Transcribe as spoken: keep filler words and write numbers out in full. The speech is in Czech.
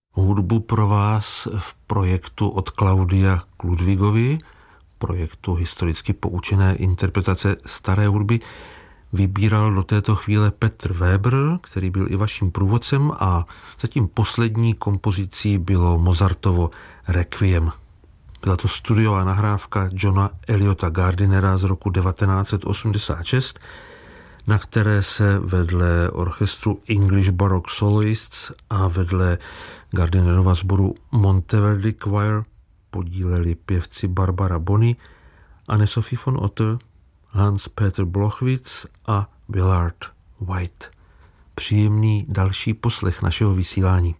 Hudbu pro vás v projektu od Klaudia k Ludwigovi, projektu historicky poučené interpretace staré hudby, vybíral do této chvíle Petr Weber, který byl i vaším průvodcem, a zatím poslední kompozicí bylo Mozartovo Requiem. Byla to studiová nahrávka Johna Eliota Gardinera z roku devatenáct set osmdesát šest, na které se vedle orchestru English Baroque Soloists a vedle Gardinerova sboru Monteverdi Choir podíleli pěvci Barbara Boni, Anne-Sophie von Otter, Hans-Peter Blochwitz a Willard White. Příjemný další poslech našeho vysílání.